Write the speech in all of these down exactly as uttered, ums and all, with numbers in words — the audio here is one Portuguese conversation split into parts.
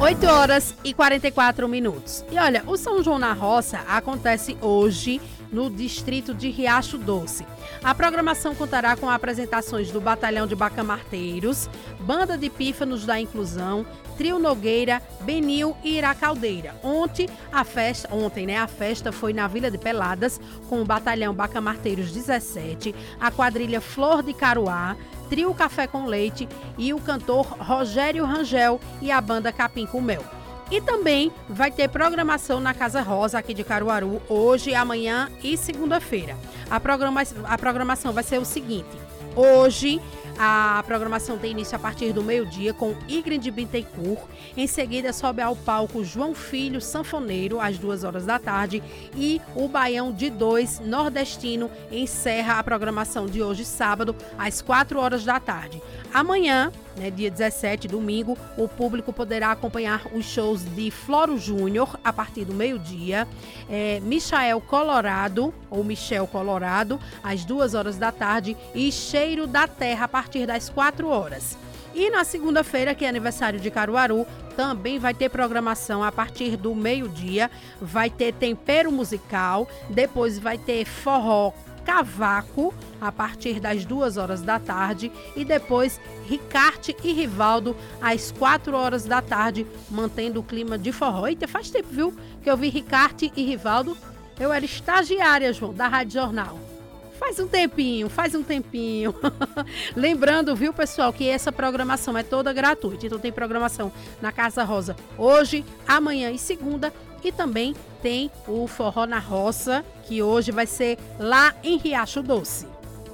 oito horas e quarenta e quatro minutos. E olha, o São João na Roça acontece hoje no distrito de Riacho Doce. A programação contará com apresentações do Batalhão de Bacamarteiros, Banda de Pífanos da Inclusão, Trio Nogueira, Benil e Iracaldeira. Ontem, a festa, ontem, né, a festa foi na Vila de Peladas, com o Batalhão Bacamarteiros dezessete, a quadrilha Flor de Caruá, Trio Café com Leite e o cantor Rogério Rangel e a banda Capim com Mel. E também vai ter programação na Casa Rosa, aqui de Caruaru, hoje, amanhã e segunda-feira. A, programa, a programação vai ser o seguinte: hoje a programação tem início a partir do meio-dia com Ingrid Bittencourt. Em seguida sobe ao palco João Filho, sanfoneiro, às duas horas da tarde. E o Baião de Dois, nordestino, encerra a programação de hoje, sábado, às quatro horas da tarde. Amanhã, né, dia dezessete, domingo, o público poderá acompanhar os shows de Floro Júnior a partir do meio-dia, é, Michael Colorado, ou Michel Colorado, às duas horas da tarde, e Cheiro da Terra a partir das quatro horas. E na segunda-feira, que é aniversário de Caruaru, também vai ter programação a partir do meio-dia, vai ter tempero musical, depois vai ter forró Cavaco a partir das duas horas da tarde e depois Ricarte e Rivaldo às quatro horas da tarde, mantendo o clima de forró. Eita, faz tempo, viu, que eu vi Ricarte e Rivaldo. Eu era estagiária, João, da Rádio Jornal. Faz um tempinho, faz um tempinho. Lembrando, viu, pessoal, que essa programação é toda gratuita. Então tem programação na Casa Rosa hoje, amanhã e segunda. E também tem o Forró na Roça, que hoje vai ser lá em Riacho Doce.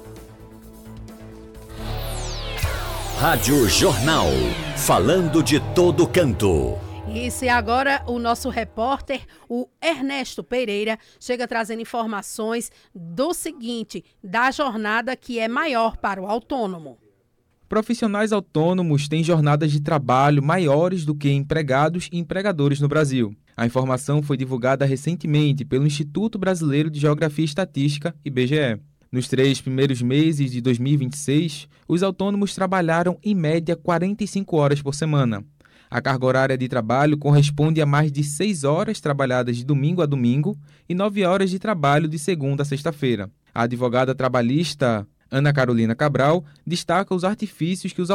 Rádio Jornal, falando de todo canto. Isso, e agora o nosso repórter, o Ernesto Pereira, chega trazendo informações do seguinte, da jornada que é maior para o autônomo. Profissionais autônomos têm jornadas de trabalho maiores do que empregados e empregadores no Brasil. A informação foi divulgada recentemente pelo Instituto Brasileiro de Geografia e Estatística, I B G E. Nos três primeiros meses de dois mil e vinte e seis, os autônomos trabalharam em média quarenta e cinco horas por semana. A carga horária de trabalho corresponde a mais de seis horas trabalhadas de domingo a domingo e nove horas de trabalho de segunda a sexta-feira. A advogada trabalhista Ana Carolina Cabral destaca os artifícios que os